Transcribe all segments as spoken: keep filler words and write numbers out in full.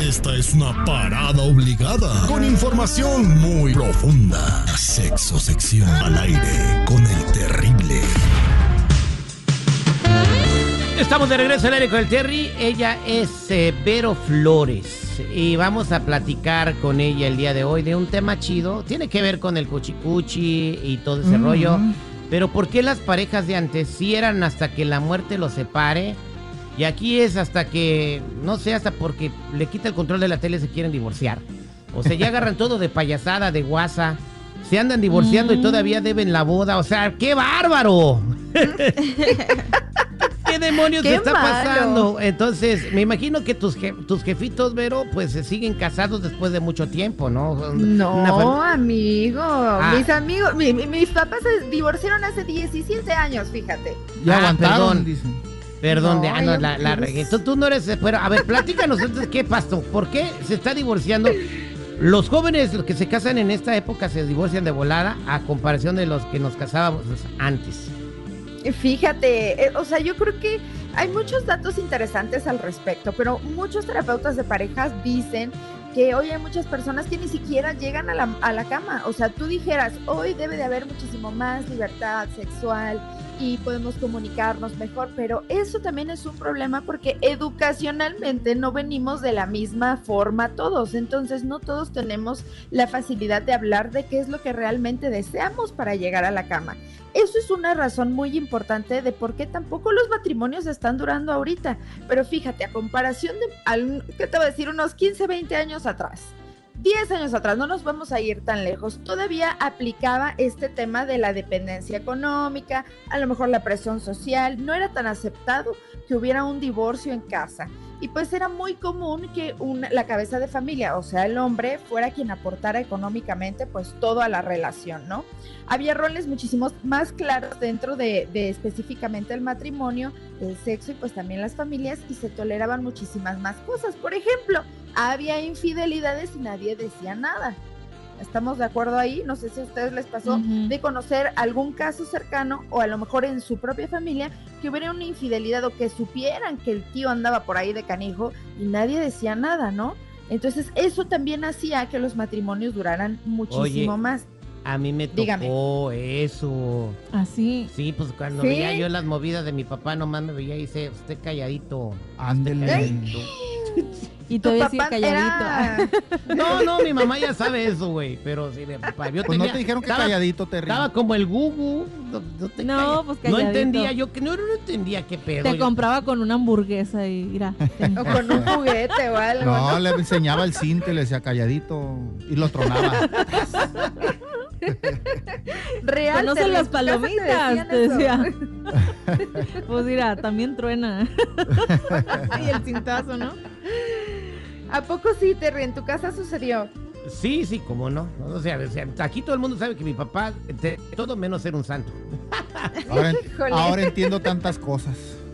Esta es una parada obligada con información muy profunda. Sexo sección al aire con el terrible. Estamos de regreso al aire con el Terry. Ella es eh, Vero Flores y vamos a platicar con ella el día de hoy de un tema chido. Tiene que ver con el cuchicuchi y todo ese mm. rollo. Pero ¿por qué las parejas de antes sí eran hasta que la muerte los separe? Y aquí es hasta que, no sé, hasta porque le quita el control de la tele se quieren divorciar. O sea, ya agarran todo de payasada, de guasa. Se andan divorciando mm. y todavía deben la boda. O sea, ¡qué bárbaro! ¿Qué demonios Qué te está malo. pasando? Entonces, me imagino que tus, je- tus jefitos, Vero, pues se siguen casados después de mucho tiempo, ¿no? No, fam- amigo. Ah. Mis amigos, mi- mi- mis papás se divorciaron hace diecisiete años, fíjate. Ya Ah, aguantaron, perdón. dicen. Perdón, No, de, ah, no, yo- la, la regué. Tú, tú no eres... Pero, a ver, platícanos entonces qué pasó. ¿Por qué se está divorciando? Los jóvenes, los que se casan en esta época, se divorcian de volada a comparación de los que nos casábamos antes. Fíjate, eh, o sea, yo creo que hay muchos datos interesantes al respecto, pero muchos terapeutas de parejas dicen que hoy hay muchas personas que ni siquiera llegan a la, a la cama. O sea, tú dijeras, hoy debe de haber muchísimo más libertad sexual y podemos comunicarnos mejor, pero eso también es un problema porque educacionalmente no venimos de la misma forma todos, entonces no todos tenemos la facilidad de hablar de qué es lo que realmente deseamos para llegar a la cama. Eso es una razón muy importante de por qué tampoco los matrimonios están durando ahorita, pero fíjate, a comparación de, al, ¿qué te voy a decir? Unos quince, veinte años atrás, diez años atrás, no nos vamos a ir tan lejos, todavía aplicaba este tema de la dependencia económica, a lo mejor la presión social, no era tan aceptado que hubiera un divorcio en casa. Y pues era muy común que una, la cabeza de familia, o sea, el hombre, fuera quien aportara económicamente pues todo a la relación, ¿no? Había roles muchísimos más claros dentro de, de específicamente el matrimonio, el sexo y pues también las familias, y se toleraban muchísimas más cosas. Por ejemplo, había infidelidades y nadie decía nada. ¿Estamos de acuerdo ahí? No sé si a ustedes les pasó uh-huh. de conocer algún caso cercano o a lo mejor en su propia familia que hubiera una infidelidad o que supieran que el tío andaba por ahí de canijo y nadie decía nada, ¿no? Entonces eso también hacía que los matrimonios duraran muchísimo Oye, más. A mí me tocó Dígame. eso. ¿Ah, sí? Sí, pues cuando ¿Sí? veía yo las movidas de mi papá, nomás me veía y dice, usted calladito. Ándele. Usted calladito. Y Tu todavía sigue papá calladito. era... No, no, mi mamá ya sabe eso, güey. Pero sí, mi papá, yo Pues tenía, no te dijeron que estaba, calladito, Terry. Estaba como el Gugu. No, no, te No, calla- pues No calladito. entendía, yo que no, no entendía qué pedo. Te yo- compraba con una hamburguesa y mira. o con un juguete o algo, No, ¿no? le enseñaba el cinte, le decía calladito y lo tronaba. Real. Conocen Terry, las en tu casa te palomitas, decían te eso. decía. Pues mira, también truena. Y el cintazo, ¿no? ¿A poco sí, Terry? ¿En tu casa sucedió? Sí, sí, cómo no. O sea, o sea, aquí todo el mundo sabe que mi papá, te- todo menos ser un santo. Ahora, Híjole. ahora entiendo tantas cosas.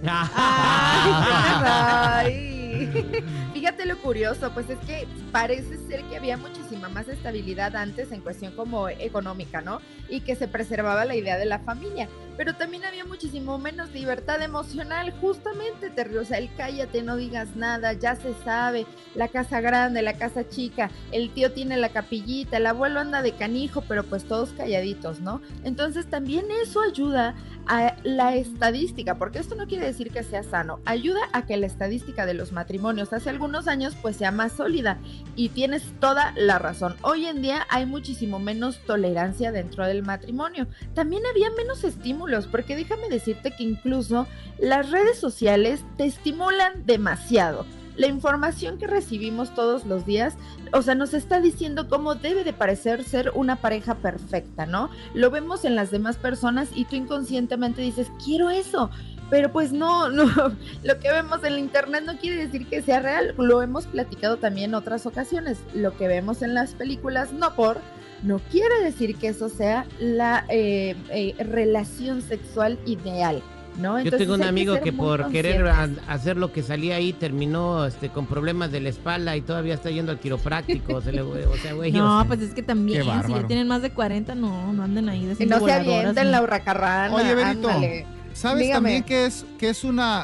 Ay. Fíjate lo curioso, pues es que parece ser que había muchísima más estabilidad antes en cuestión como económica, ¿no? Y que se preservaba la idea de la familia, pero también había muchísimo menos libertad emocional, justamente, Terry, o sea, el cállate, no digas nada, ya se sabe, la casa grande, la casa chica, el tío tiene la capillita, el abuelo anda de canijo, pero pues todos calladitos, ¿no? Entonces también eso ayuda a la estadística, porque esto no quiere decir que sea sano, ayuda a que la estadística de los matrimonios hace algunos años pues sea más sólida, y tienes toda la razón. Hoy en día hay muchísimo menos tolerancia dentro del matrimonio, también había menos estímulos, porque déjame decirte que incluso las redes sociales te estimulan demasiado. La información que recibimos todos los días, o sea, nos está diciendo cómo debe de parecer ser una pareja perfecta, ¿no? Lo vemos en las demás personas y tú inconscientemente dices, quiero eso, pero pues no, no, lo que vemos en la internet no quiere decir que sea real, lo hemos platicado también en otras ocasiones, lo que vemos en las películas, no por, no quiere decir que eso sea la eh, eh, relación sexual ideal. ¿No? Yo Entonces, tengo un hay amigo ser que muy por querer conscientes. a- hacer lo que salía ahí terminó este, con problemas de la espalda y todavía está yendo al quiropráctico. Se le, o sea, güey. o No, sea, pues es que también, Qué si bárbaro. ya tienen más de cuarenta, no, no anden ahí de Y no se voladoras, avienten ¿no? la hurracarrana. Oye, Benito, ándale. ¿sabes Dígame. también que es, que es una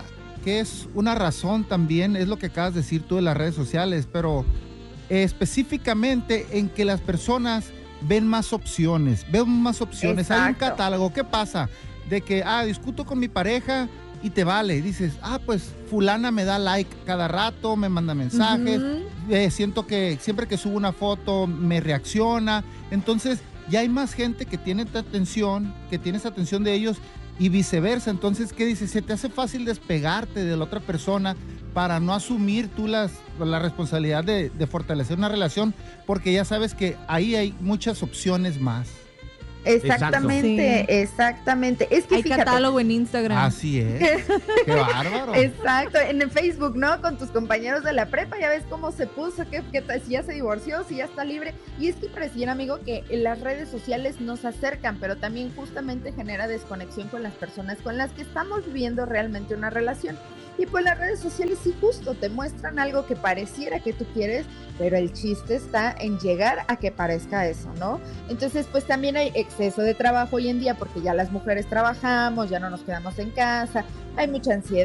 que es una razón también, es lo que acabas de decir tú de las redes sociales, pero eh, específicamente en que las personas ven más opciones, ven más opciones. Exacto. Hay un catálogo. ¿Qué pasa? De que, ah, discuto con mi pareja y te vale. Dices, ah, pues fulana me da like cada rato, me manda mensajes, uh-huh. eh, siento que siempre que subo una foto me reacciona. Entonces ya hay más gente que tiene tu atención, que tienes atención de ellos y viceversa. Entonces, ¿qué dices? Se te hace fácil despegarte de la otra persona para no asumir tú las, la responsabilidad de, de fortalecer una relación, porque ya sabes que ahí hay muchas opciones más. Exactamente, sí. exactamente. Es que hay fíjate, catálogo en Instagram. Así es. Qué bárbaro. Exacto, en el Facebook, ¿no? Con tus compañeros de la prepa, ya ves cómo se puso, que, que si ya se divorció, si ya está libre. Y es que pareciera, amigo, que las redes sociales nos acercan, pero también justamente genera desconexión con las personas con las que estamos viviendo realmente una relación. Y pues las redes sociales sí justo te muestran algo que pareciera que tú quieres, pero el chiste está en llegar a que parezca eso, ¿no? Entonces pues también hay exceso de trabajo hoy en día porque ya las mujeres trabajamos, ya no nos quedamos en casa, hay mucha ansiedad.